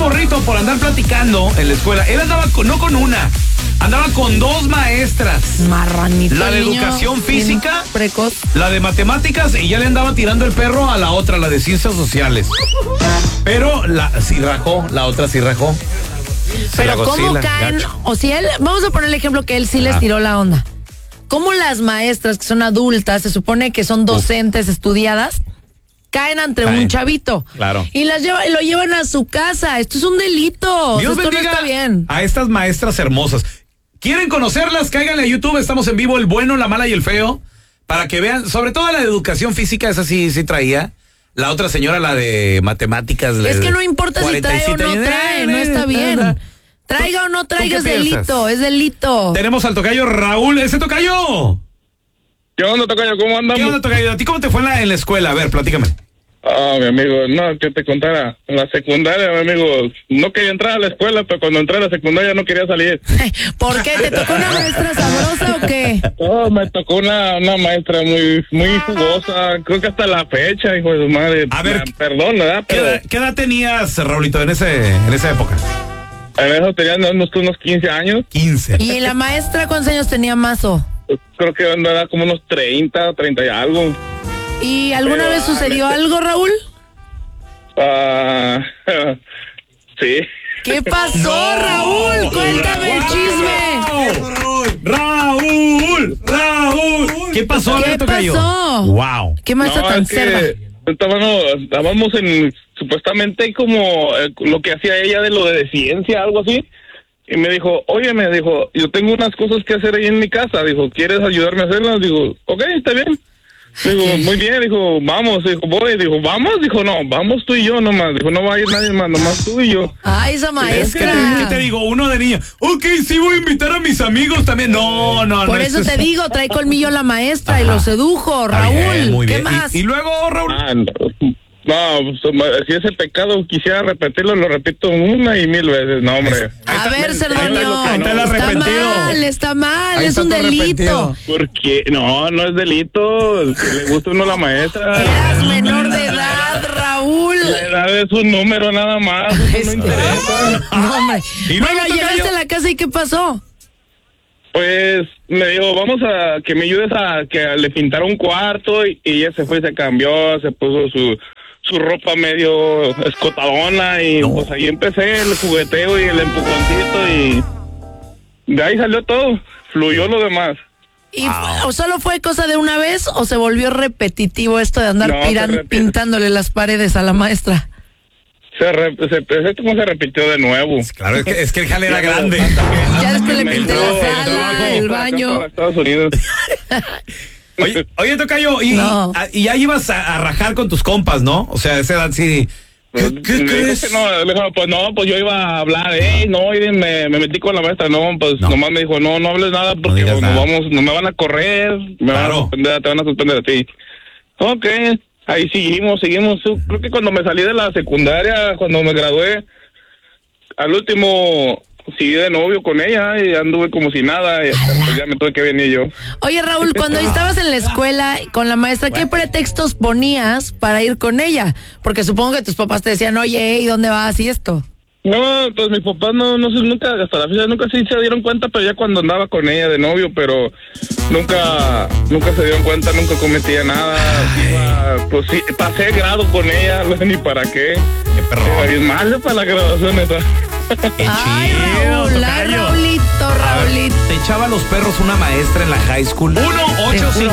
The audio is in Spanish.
morrito por andar platicando en la escuela. Él andaba no con una, andaba con 2 maestras. Marranito. La de niño, educación física, precoz. la de matemáticas, y ya le andaba tirando el perro a la otra, la de ciencias sociales. Pero la otra sí rajó. Pero ¿cómo caen? Gacho. O si él, vamos a poner el ejemplo que él sí les tiró la onda. ¿Cómo las maestras que son adultas, se supone que son docentes estudiadas, caen ante un chavito? Claro. Y lo llevan a su casa. Esto es un delito. Dios esto no bendiga está bien. a estas maestras hermosas. ¿Quieren conocerlas? Cáiganle a YouTube. Estamos en vivo, el bueno, la mala y el feo. Para que vean, sobre todo la de educación física, esa sí traía. La otra señora, la de matemáticas. Es que no importa si trae o no trae, no está bien. Traiga o no traiga, es delito, es delito. Tenemos al tocayo Raúl. ¡Ese tocayo! ¿Qué onda, tocayo? ¿Cómo andamos? ¿Qué onda, tocayo? ¿A ti cómo te fue en la escuela? A ver, platícame. Mi amigo, no, que te contara. En la secundaria, mi amigo, no quería entrar a la escuela, pero cuando entré a la secundaria no quería salir. ¿Por qué? ¿Te tocó una maestra sabrosa o qué? Oh, me tocó una maestra muy jugosa, creo que hasta la fecha, hijo de su madre. A ver, perdón, ¿verdad? Pero ¿Qué edad tenías, Raulito, en esa época? en eso tenían unos 15 años. 15. ¿Y la maestra cuántos años tenía Mazo? Creo que andaba como unos 30 y algo. ¿Y alguna vez sucedió algo, Raúl? Sí. ¿Qué pasó, Raúl? Cuéntame el chisme. Raúl. ¿Qué pasó? ¿Qué pasó? Wow. ¿Qué maestra No, tan es que cerda? estábamos supuestamente como lo que hacía ella de lo de ciencia, algo así. Y me dijo, yo tengo unas cosas que hacer ahí en mi casa. Dijo, ¿quieres ayudarme a hacerlas? Digo, ok, está bien. Digo, muy bien. Dijo, vamos. Dijo, voy. Dijo, ¿vamos? Dijo, no, vamos tú y yo nomás. Dijo, no va a ir nadie más, nomás tú y yo. Ay, esa ¿Qué maestra. te digo? Uno de niña. Ok, sí voy a invitar a mis amigos también. No. Por eso te digo, trae colmillo la maestra y lo sedujo, Está Raúl. bien, muy ¿Qué bien. más? Y luego, Raúl. No, si ese pecado quisiera repetirlo, lo repito 1 y 1000 veces. No, hombre. A ver, Ahí Cerdonio, está el arrepentido. está mal, Ahí es está un tu delito. arrepentido. ¿Por qué? No es delito. Si le gusta uno a la maestra. Eras menor de edad, Raúl. La edad es un número nada más. Eso no interesa. No, hombre. Y luego, Bueno, llegaste tocayo. a la casa y ¿qué pasó? Pues me dijo, vamos a que me ayudes a que le pintara un cuarto y ella se fue y se cambió, se puso su ropa medio escotadona y pues ahí empecé el jugueteo y el empujoncito y de ahí salió todo, fluyó lo demás. ¿Y o solo fue cosa de una vez o se volvió repetitivo esto de andar No, pintándole las paredes a la maestra? Se repitió de nuevo. Claro, es que el jale era grande. Ya después le pinté la sala, el baño. Para Estados Unidos. Oye, tocayo, y ya ibas a rajar con tus compas, ¿no? O sea, a esa edad sí. ¿Qué crees? Pues yo iba a hablar, me metí con la maestra, nomás me dijo, no hables nada porque digas nada. no me van a correr, te van a suspender a ti. Ok, ahí seguimos, creo que cuando me salí de la secundaria, cuando me gradué, al último seguí de novio con ella y anduve como si nada y pues ya me tuve que venir yo. Oye, Raúl, cuando estabas en la escuela con la maestra, ¿qué pretextos ponías para ir con ella? Porque supongo que tus papás te decían, oye, ¿y dónde vas? Y esto. No, pues mis papás no sé, nunca, hasta la fecha, nunca sí se dieron cuenta, pero ya cuando andaba con ella de novio, pero nunca se dieron cuenta, nunca cometía nada. Pues sí, pasé grado con ella, no sé ni para qué. Qué perro. Es malo para la graduación, neta. Qué Ay, chido, Raúl, ay, tocayo. Raulito. Te echaba a los perros una maestra en la high school. 1-855